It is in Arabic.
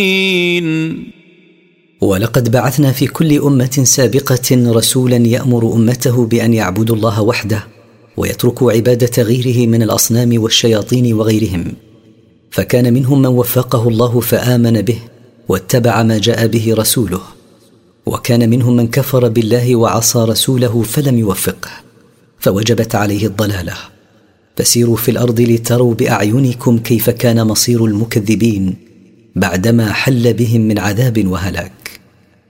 ولقد بعثنا في كل أمة سابقة رسولا يأمر أمته بأن يعبدوا الله وحده ويتركوا عبادة غيره من الأصنام والشياطين وغيرهم، فكان منهم من وفقه الله فآمن به واتبع ما جاء به رسوله، وكان منهم من كفر بالله وعصى رسوله فلم يوفقه فوجبت عليه الضلالة. فسيروا في الأرض لتروا بأعينكم كيف كان مصير المكذبين بعدما حل بهم من عذاب وهلاك.